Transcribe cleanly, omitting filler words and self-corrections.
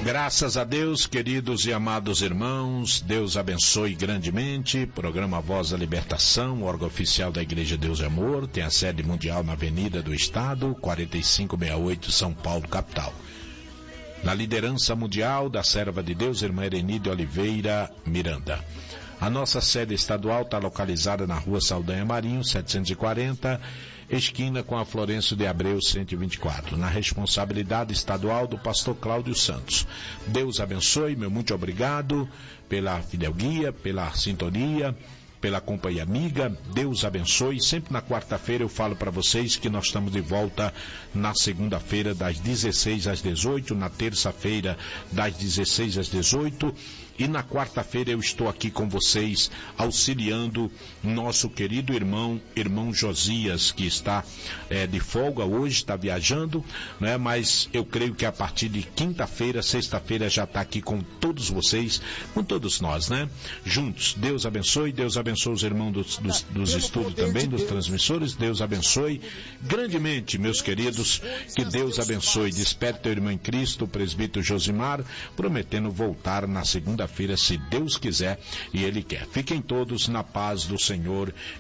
Graças a Deus, queridos e amados irmãos, Deus abençoe grandemente. Programa Voz da Libertação, órgão oficial da Igreja Deus é Amor, tem a sede mundial na Avenida do Estado, 4568, São Paulo, capital. Na liderança mundial da serva de Deus, irmã Erenide Oliveira Miranda. A nossa sede estadual está localizada na Rua Saldanha Marinho, 740, esquina com a Florencio de Abreu, 124, na responsabilidade estadual do pastor Cláudio Santos. Deus abençoe, meu muito obrigado pela fidelguia, pela sintonia, pela companhia amiga. Deus abençoe. Sempre na quarta-feira eu falo para vocês que nós estamos de volta na segunda-feira das 16 às 18, na terça-feira das 16 às 18 e na quarta-feira eu estou aqui com vocês auxiliando nosso querido irmão Josias, que está de folga hoje, está viajando, né? Mas eu creio que a partir de quinta-feira, sexta-feira já está aqui com todos vocês, com todos nós, né? Juntos. Deus abençoe os irmãos dos estúdios também, dos transmissores. Deus abençoe grandemente, meus queridos, que Deus abençoe. Despede teu irmão em Cristo, o presbítero Josimar, prometendo voltar na segunda-feira, se Deus quiser e Ele quer. Fiquem todos na paz do Senhor.